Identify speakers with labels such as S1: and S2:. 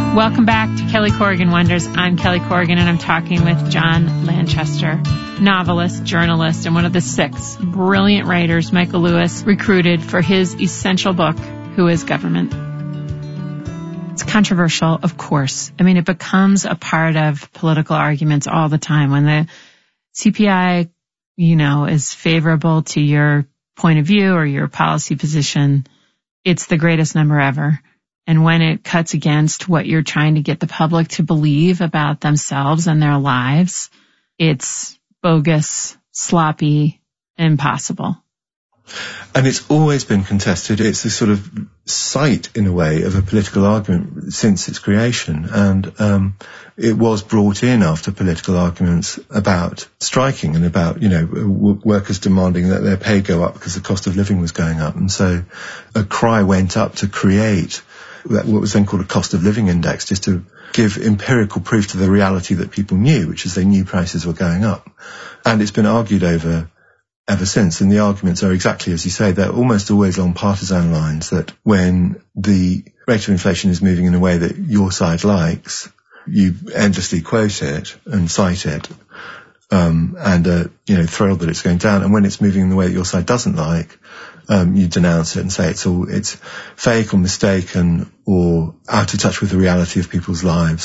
S1: Welcome back to Kelly Corrigan Wonders. I'm Kelly Corrigan, and I'm talking with John Lanchester, novelist, journalist, and one of the 6 brilliant writers Michael Lewis recruited for his essential book, Who is Government? It's controversial, of course. I mean, it becomes a part of political arguments all the time. When the CPI, is favorable to your point of view or your policy position, it's the greatest number ever. And when it cuts against what you're trying to get the public to believe about themselves and their lives, it's bogus, sloppy, impossible.
S2: And it's always been contested. It's the sort of site, in a way, of a political argument since its creation. And it was brought in after political arguments about striking and about, workers demanding that their pay go up because the cost of living was going up. And so a cry went up to create what was then called a cost of living index, just to give empirical proof to the reality that people knew, which is they knew prices were going up. And it's been argued over ever since. And the arguments are exactly as you say. They're almost always along partisan lines, that when the rate of inflation is moving in a way that your side likes, you endlessly quote it and cite it, and thrilled that it's going down. And when it's moving in the way that your side doesn't like, you denounce it and say it's fake or mistaken or out of touch with the reality of people's lives.